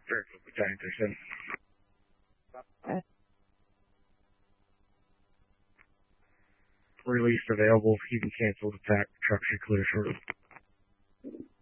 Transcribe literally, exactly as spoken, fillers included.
Battalion thirty-seven. Release available. You can cancel the attack. Truck should clear shortly.